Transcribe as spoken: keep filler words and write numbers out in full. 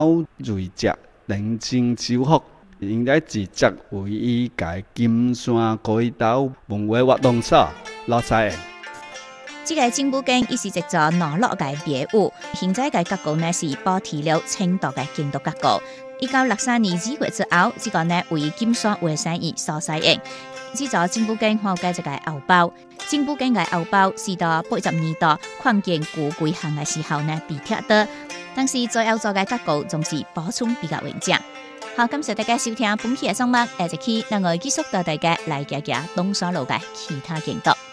瑞泽人情修复，应该直接为伊改金山高岛文化活动所落实。 这个政府间伊是一座南落嘅别墅，现在嘅结构呢是保持了青岛嘅建筑结构。一九六三年二月之後，這個呢為金山衛生院所使用。這座政府間還有一個後包，政府間嘅後包是到八十年代擴建古規行嘅時候呢被拆掉，但是最後座嘅結構總是保存比較完整。好，感謝大家收聽本期嘅節目，下一期我會繼續帶大家來行行東山路嘅其他景點。